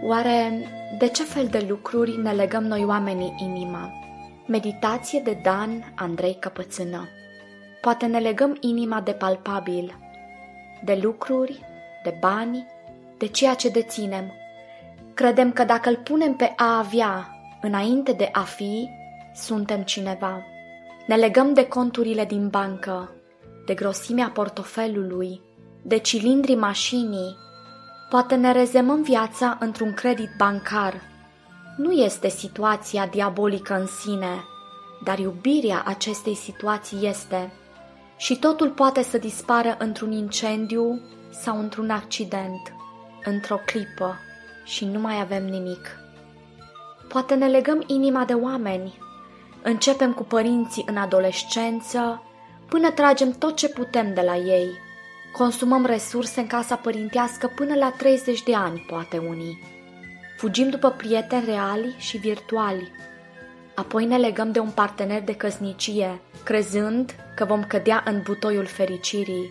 Oare de ce fel de lucruri ne legăm noi oamenii inima? Meditație de Dan Andrei Căpățână. Poate ne legăm inima de palpabil, de lucruri, de bani, de ceea ce deținem. Credem că dacă îl punem pe a avea înainte de a fi, suntem cineva. Ne legăm de conturile din bancă, de grosimea portofelului, de cilindrii mașinii. Poate ne rezemăm viața într-un credit bancar. Nu este situația diabolică în sine, dar iubirea acestei situații este. Și totul poate să dispară într-un incendiu sau într-un accident, într-o clipă, și nu mai avem nimic. Poate ne legăm inima de oameni. Începem cu părinții în adolescență, până tragem tot ce putem de la ei. Consumăm resurse în casa părintească până la 30 de ani, poate unii. Fugim după prieteni reali și virtuali. Apoi ne legăm de un partener de căsnicie, crezând că vom cădea în butoiul fericirii.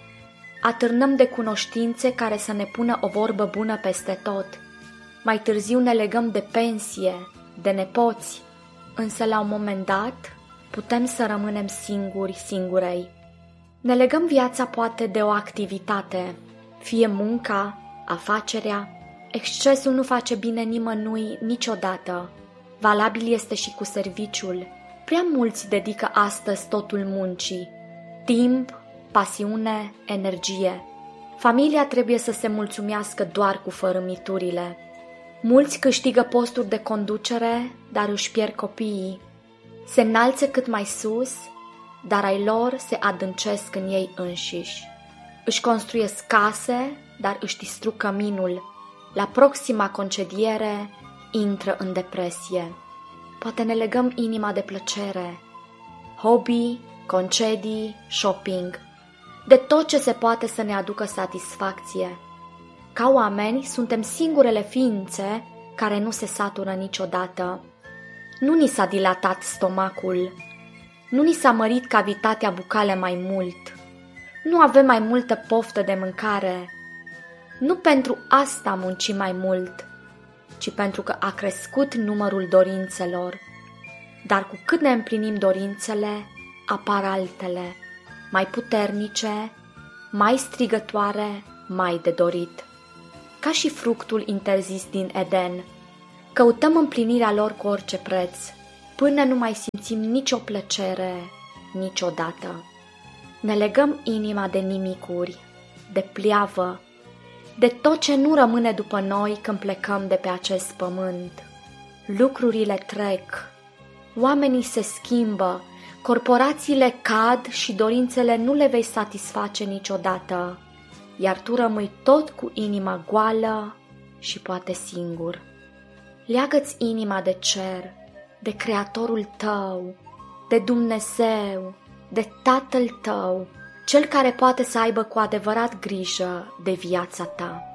Atârnăm de cunoștințe care să ne pună o vorbă bună peste tot. Mai târziu ne legăm de pensie, de nepoți, însă la un moment dat putem să rămânem singurei. Ne legăm viața poate de o activitate, fie munca, afacerea. Excesul nu face bine nimănui niciodată. Valabil este și cu serviciul. Prea mulți dedică astăzi totul muncii. Timp, pasiune, energie. Familia trebuie să se mulțumească doar cu fărâmiturile. Mulți câștigă posturi de conducere, dar își pierd copiii. Se înalță cât mai sus, dar ai lor se adâncesc în ei înșiși. Își construiesc case, dar își distrug căminul. La proxima concediere intră în depresie. Poate ne legăm inima de plăcere, hobby, concedii, shopping, de tot ce se poate să ne aducă satisfacție. Ca oameni, suntem singurele ființe care nu se satură niciodată. Nu ni s-a dilatat stomacul, nu ni s-a mărit cavitatea bucală mai mult, nu avem mai multă poftă de mâncare. Nu pentru asta muncim mai mult, ci pentru că a crescut numărul dorințelor. Dar cu cât ne împlinim dorințele, apar altele, mai puternice, mai strigătoare, mai de dorit. Ca și fructul interzis din Eden, căutăm împlinirea lor cu orice preț, până nu mai simțim nicio plăcere niciodată. Ne legăm inima de nimicuri, de pliavă, de tot ce nu rămâne după noi când plecăm de pe acest pământ. Lucrurile trec, oamenii se schimbă, corporațiile cad și dorințele nu le vei satisface niciodată, iar tu rămâi tot cu inima goală și poate singur. Leagă-ți inima de cer, de Creatorul tău, de Dumnezeu, de Tatăl tău, Cel care poate să aibă cu adevărat grijă de viața ta.